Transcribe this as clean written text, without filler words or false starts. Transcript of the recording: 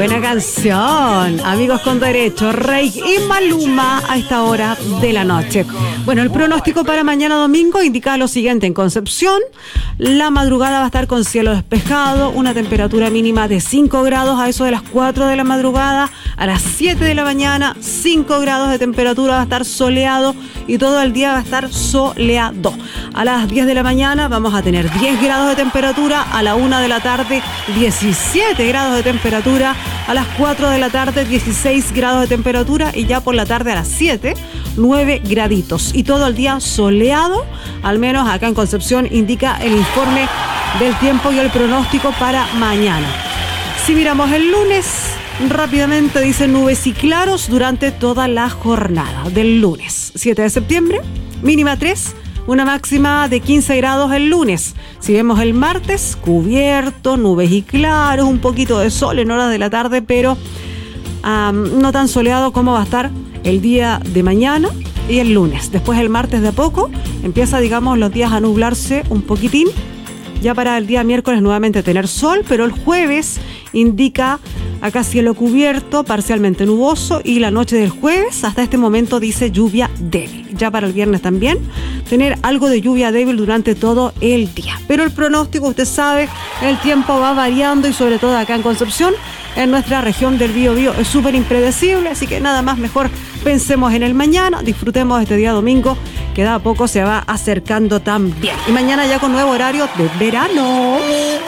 buena canción. Amigos con Derecho, Rey y Maluma a esta hora de la noche. Bueno, el pronóstico para mañana domingo indica lo siguiente. En Concepción, la madrugada va a estar con cielo despejado, una temperatura mínima de 5 grados a eso de las 4 de la madrugada. A las 7 de la mañana, 5 grados de temperatura, va a estar soleado y todo el día va a estar soleado. A las 10 de la mañana vamos a tener 10 grados de temperatura, a la 1 de la tarde 17 grados de temperatura, a las 4 de la tarde 16 grados de temperatura y ya por la tarde a las 7, 9 graditos. Y todo el día soleado, al menos acá en Concepción indica el informe del tiempo y el pronóstico para mañana. Si miramos el lunes, rápidamente dice nubes y claros durante toda la jornada del lunes. 7 de septiembre, mínima 3, una máxima de 15 grados el lunes. Si vemos el martes, cubierto, nubes y claros, un poquito de sol en horas de la tarde, pero no tan soleado como va a estar el día de mañana y el lunes. Después el martes de a poco empieza, digamos, los días a nublarse un poquitín. Ya para el día miércoles nuevamente tener sol, pero el jueves indica acá cielo cubierto, parcialmente nuboso, y la noche del jueves hasta este momento dice lluvia débil. Ya para el viernes también tener algo de lluvia débil durante todo el día. Pero el pronóstico, usted sabe, el tiempo va variando y sobre todo acá en Concepción, en nuestra región del Biobío, es súper impredecible, así que nada más mejor pensemos en el mañana, disfrutemos este día domingo que de a poco se va acercando también. Y mañana ya con nuevo horario de verano.